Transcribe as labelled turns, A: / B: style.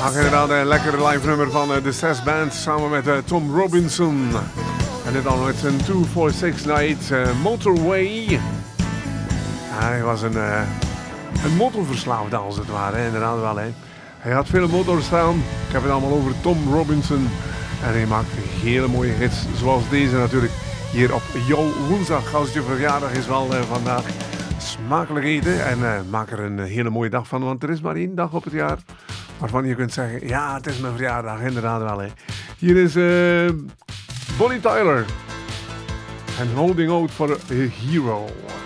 A: Ach, inderdaad, een lekker live nummer van de Sass Band samen met Tom Robinson. En dit al met zijn 246 Night Motorway. Hij was een motorverslaafde als het ware, hè? Inderdaad wel. Hè? Hij had veel motors staan. Ik heb het allemaal over Tom Robinson. En hij maakt hele mooie hits, zoals deze natuurlijk. Hier op jouw woensdag, als je verjaardag is wel vandaag. Smakelijk eten en maak er een hele mooie dag van, want er is maar 1 dag op het jaar waarvan je kunt zeggen, ja, het is mijn verjaardag, inderdaad wel. Hè. Hier is Bonnie Tyler en Holding Out for a Hero.